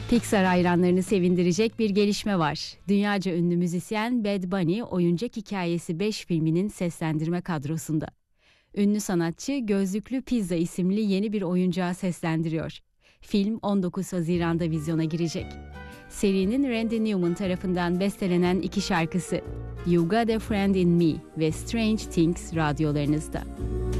Pixar hayranlarını sevindirecek bir gelişme var. Dünyaca ünlü müzisyen Bad Bunny, Oyuncak Hikayesi 5 filminin seslendirme kadrosunda. Ünlü sanatçı Gözlüklü Pizza isimli yeni bir oyuncağı seslendiriyor. Film 19 Haziran'da vizyona girecek. Serinin Randy Newman tarafından bestelenen iki şarkısı You Got a Friend in Me ve Strange Things radyolarınızda.